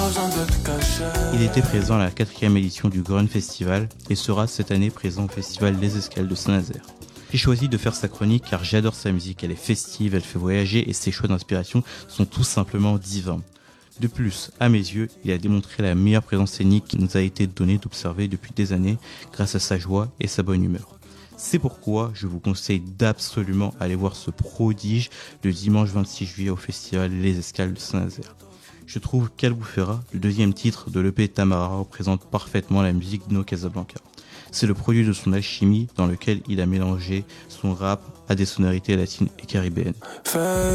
Il était présent à la 4e édition du Grand Festival et sera cette année présent au Festival Les Escales de Saint-Nazaire. J'ai choisi de faire sa chronique car j'adore sa musique, elle est festive, elle fait voyager et ses choix d'inspiration sont tout simplement divins. De plus, à mes yeux, il a démontré la meilleure présence scénique qui nous a été donnée d'observer depuis des années grâce à sa joie et sa bonne humeur. C'est pourquoi je vous conseille d'absolument aller voir ce prodige le dimanche 26 juillet au festival Les Escales de Saint-Nazaire. Je trouve qu'Albufera, le 2e titre de l'EP Tamara, représente parfaitement la musique d'Ino Casablanca. C'est le produit de son alchimie dans lequel il a mélangé son rap à des sonorités latines et caribéennes.